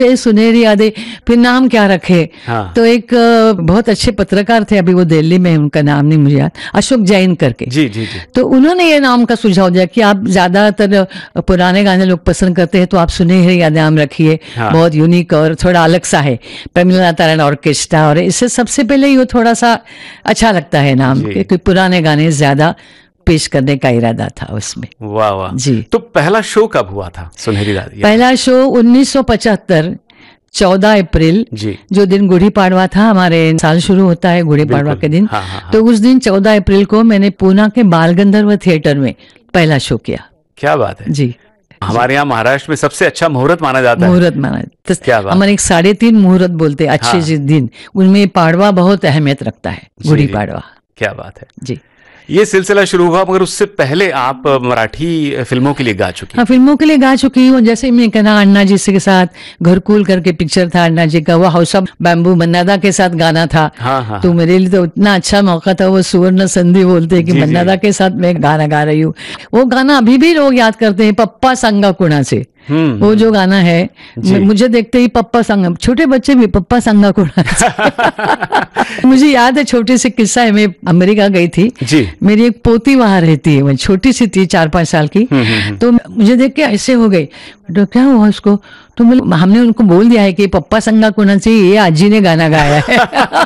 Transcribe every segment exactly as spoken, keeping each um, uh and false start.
ये सुनहरी यादें, फिर नाम क्या रखे। हाँ। तो एक अ, बहुत अच्छे पत्रकार थे, अभी वो दिल्ली में, उनका नाम नहीं मुझे याद, अशोक जैन करके। जी जी जी। तो उन्होंने ये नाम का सुझाव दिया कि आप ज्यादातर पुराने गाने लोग पसंद करते हैं, तो आप सुनहरी यादें नाम रखिए। हाँ। बहुत यूनिक और थोड़ा अलग सा है, प्रमिला नारायण ऑर्केस्ट्रा, और इससे सबसे पहले ही वो थोड़ा सा अच्छा लगता है नाम, जी। क्योंकि पुराने गाने ज्यादा पेश करने का इरादा था उसमें। वाह वाह जी। तो पहला शो कब हुआ था सुनहरी यादें? पहला शो उन्नीस सौ पचहत्तर चौदह अप्रैल, जी। जो दिन गुड़ी पाड़वा था, हमारे साल शुरू होता है गुड़ी पाड़वा बिल्कुल। के दिन। हाँ, हाँ, हाँ। तो उस दिन चौदह अप्रैल को मैंने पूना के बाल गंधर्व थिएटर में पहला शो किया। क्या बात है। जी। हमारे यहाँ महाराष्ट्र में सबसे अच्छा मुहूर्त माना जाता है। मुहूर्त माना, तो क्या बात हमारे एक साढ़े तीन मुहूर्त बोलते हैं अच्छे हाँ। जिस दिन, उनमें पाड़वा बहुत अहमियत रखता है, जी, गुड़ी जी। पाड़वा। क्या बात है। जी। ये सिलसिला शुरू हुआ, मगर उससे पहले आप मराठी फिल्मों के लिए गा चुकी। हाँ, फिल्मों के लिए गा चुकी हूँ। जैसे मैं कहना, अन्ना जी के साथ घरकुल करके पिक्चर था अन्ना जी का, वो हाउस ऑफ बैम्बू मन्नादा के साथ गाना था। हाँ, हाँ, तो मेरे लिए तो इतना अच्छा मौका था, वो सुवर्ण संधि बोलते हैं कि जी, जी। मन्नादा के साथ मैं गाना गा रही हूँ। वो गाना अभी भी लोग याद करते हैं, पप्पा संगा कुणा से। हम्म, वो जो गाना है, जी। मुझे देखते ही पप्पा संगा, छोटे बच्चे भी पप्पा संगा कुणा से। मुझे याद है, छोटे से किस्सा है, मैं अमेरिका गई थी। जी। मेरी एक पोती वहां रहती है, वो छोटी सी थी, चार पांच साल की। तो मुझे देख के ऐसे हो गई, तो क्या हुआ उसको, तो मैं- हमने उनको बोल दिया है कि पप्पा संगा कुणा से ये आजी ने गाना गाया है।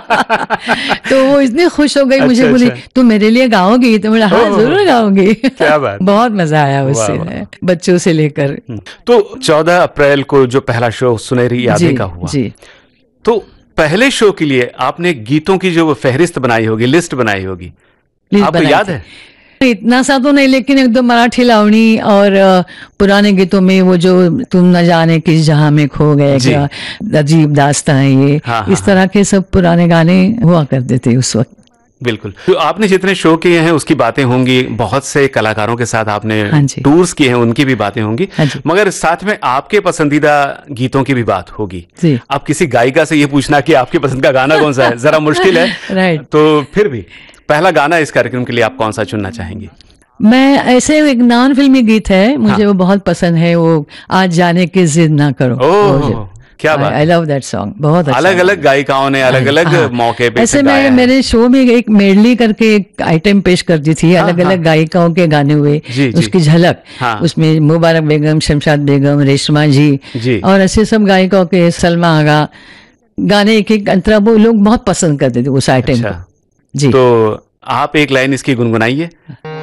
तो वो इतनी खुश हो गई, मुझे अच्छा, बोली अच्छा। तू मेरे लिए गाओगी? तो बोला हाँ ओह। जरूर गाऊंगी। क्या बात। बहुत मजा आया वाह, उससे, वाह। बच्चों से लेकर। तो चौदह अप्रैल को जो पहला शो सुनहरी यादें जी, का हुआ, जी। तो पहले शो के लिए आपने गीतों की जो फहरिस्त बनाई होगी, लिस्ट बनाई होगी, लिस्ट आपको बनाई याद थी। है? इतना सा तो नहीं, लेकिन एक दो मराठी लावणी और अ, पुराने गीतों में वो जो तुम न जाने किस जहां में खो गए, जी। क्या अजीब दास्तां है ये, हाँ, हाँ, इस तरह के सब पुराने गाने हुआ करते थे उस वक्त। बिल्कुल। तो आपने जितने शो किए हैं उसकी बातें होंगी, बहुत से कलाकारों के साथ आपने हाँ जी। टूर्स किए हैं, उनकी भी बातें होंगी, हाँ जी। मगर साथ में आपके पसंदीदा गीतों की भी बात होगी। जी। अब किसी गायिका से ये पूछना कि आपकी पसंद का गाना कौन सा है, जरा मुश्किल है। राइट। तो फिर भी पहला गाना इस कार्यक्रम के लिए आप कौन सा चुनना चाहेंगी? मैं ऐसे, एक नॉन फिल्मी गीत है, मुझे हाँ। वो बहुत पसंद है, वो आज जाने की जिद ना करो। ओह, क्या बात। आई लव दैट सॉन्ग, बहुत अच्छा अलग अलग गाना। गायिकाओं ने अलग अलग हाँ। मौके पे ऐसे इसे मैं गाया है। मेरे शो में एक मेडली करके एक आइटम पेश करती थी, हाँ, अलग हाँ। अलग गायिकाओं के गाने हुए, जी, जी। उसकी झलक। हाँ। उसमें मुबारक बेगम, शमशाद बेगम, रेशमा जी, जी। और ऐसे सब गायिकाओं के, सलमा आगा, गाने एक एक अंतरा, वो लोग बहुत पसंद करते थे उस आइटम अच्छा। को। जी। तो आप एक लाइन इसकी गुनगुनाइए।